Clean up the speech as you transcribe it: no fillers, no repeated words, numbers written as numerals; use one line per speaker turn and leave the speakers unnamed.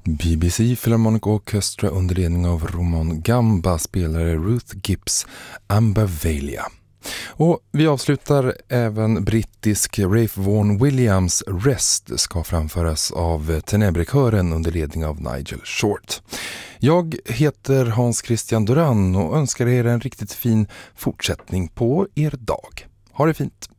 BBC Philharmonic Orchestra under ledning av Roman Gamba spelare Ruth Gibbs Ambervalia. Och vi avslutar även brittisk Ralph Vaughan Williams Rest ska framföras av Tenebre-kören under ledning av Nigel Short. Jag heter Hans Christian Duran och önskar er en riktigt fin fortsättning på er dag. Ha det fint!